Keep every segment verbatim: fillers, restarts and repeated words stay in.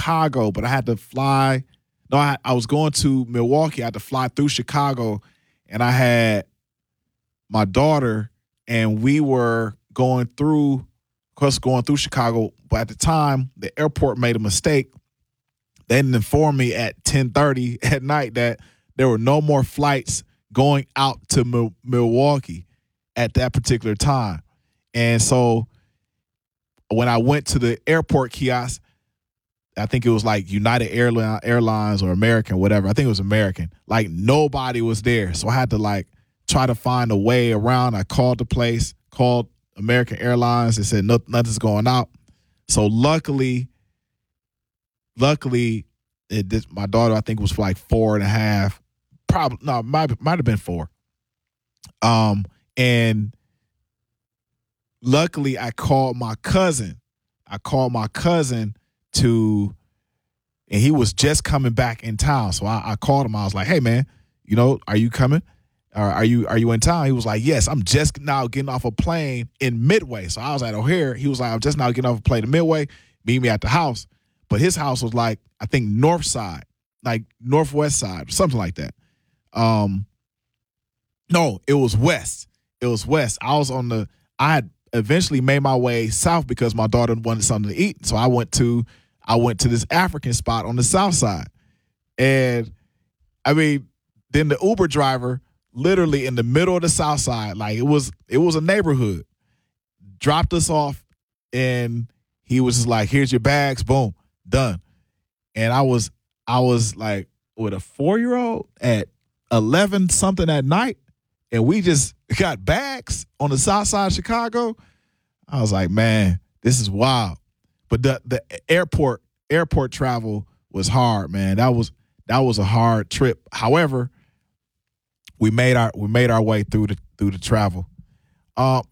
Chicago, but I had to fly. No, I, I was going to Milwaukee. I had to fly through Chicago, and I had my daughter, and we were going through, of course, going through Chicago. But at the time, the airport made a mistake. They didn't inform me at ten thirty at night that there were no more flights going out to Mil- Milwaukee at that particular time. And so when I went to the airport kiosk, I think it was like United Airline, Airlines or American, whatever. I think it was American. Like nobody was there. So I had to like try to find a way around. I called the place, called American Airlines and said, no, nothing's going out. So luckily, luckily, it, this, my daughter, I think, was like four and a half. Probably, no, might, might have been four. Um, and luckily, I called my cousin. I called my cousin to, and he was just coming back in town. So I, I called him. I was like, hey, man, you know, are you coming? Or are you are you in town? He was like, yes, I'm just now getting off a plane in Midway. So I was at O'Hare. He was like, I'm just now getting off a plane in Midway. Meet me at the house. But his house was like, I think, north side, like northwest side, something like that. Um, no, it was west. It was west. I was on the, I had eventually made my way south because my daughter wanted something to eat. So I went to, I went to this African spot on the south side. And I mean, then the Uber driver, literally in the middle of the south side, like it was, it was a neighborhood, dropped us off, and he was just like, here's your bags, boom, done. And I was, I was like with a four-year-old at eleven something at night, and we just got bags on the south side of Chicago. I was like, man, this is wild. But the the airport airport travel was hard, man. That was that was a hard trip. However, we made our we made our way through the through the travel. Um,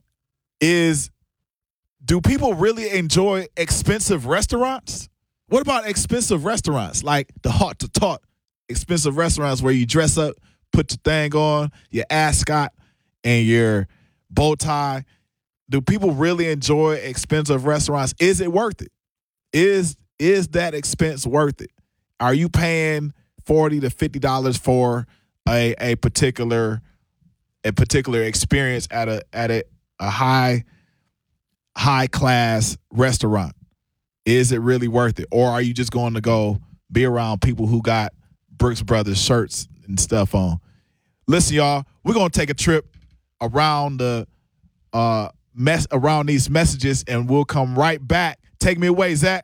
is do people really enjoy expensive restaurants? What about expensive restaurants like the Hot to Tot expensive restaurants where you dress up, put your thing on, your ascot, and your bow tie? Do people really enjoy expensive restaurants? Is it worth it? Is is that expense worth it? Are you paying forty to fifty dollars for a a particular a particular experience at a at a, a high high class restaurant? Is it really worth it? Or are you just going to go be around people who got Brooks Brothers shirts and stuff on? Listen, y'all, we're going to take a trip around the uh mess around these messages, and we'll come right back. Take me away, Zach.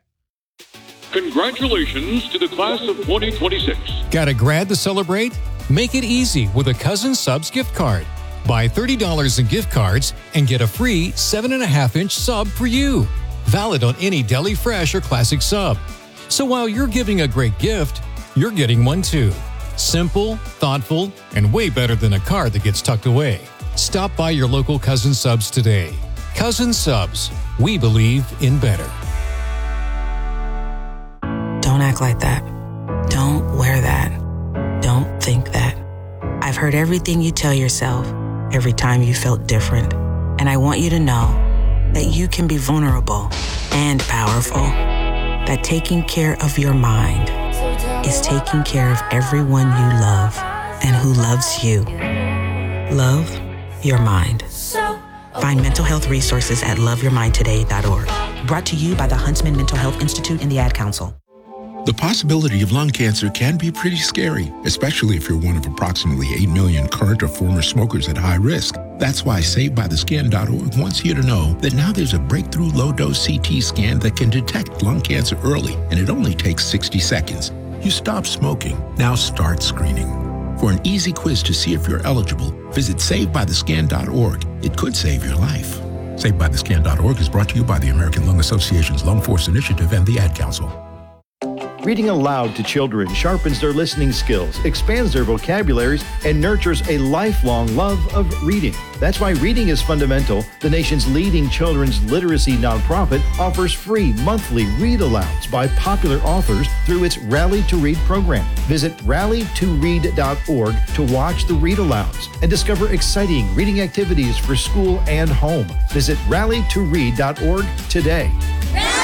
Congratulations to the class of twenty twenty-six. Got a grad to celebrate? Make it easy with a Cousins Subs gift card. Buy thirty dollars in gift cards and get a free seven point five inch sub for you. Valid on any Deli Fresh or Classic sub. So while you're giving a great gift, you're getting one too. Simple, thoughtful, and way better than a card that gets tucked away. Stop by your local Cousins Subs today. Cousins Subs. We believe in better. Don't act like that. Don't wear that. Don't think that. I've heard everything you tell yourself every time you felt different. And I want you to know that you can be vulnerable and powerful. That taking care of your mind is taking care of everyone you love and who loves you. Love your mind. Find mental health resources at love your mind today dot org. Brought to you by the Huntsman Mental Health Institute and the Ad Council. The possibility of lung cancer can be pretty scary, especially if you're one of approximately eight million current or former smokers at high risk. That's why Saved By The Skin dot org wants you to know that now there's a breakthrough low-dose C T scan that can detect lung cancer early, and it only takes sixty seconds. You stop smoking, now start screening. For an easy quiz to see if you're eligible, visit Saved By The Skin dot org. It could save your life. Saved By The Skin dot org is brought to you by the American Lung Association's Lung Force Initiative and the Ad Council. Reading aloud to children sharpens their listening skills, expands their vocabularies, and nurtures a lifelong love of reading. That's why Reading is Fundamental, the nation's leading children's literacy nonprofit, offers free monthly read-alouds by popular authors through its Rally to Read program. Visit rally to read dot org to watch the read-alouds and discover exciting reading activities for school and home. Visit rally to read dot org today. Rally!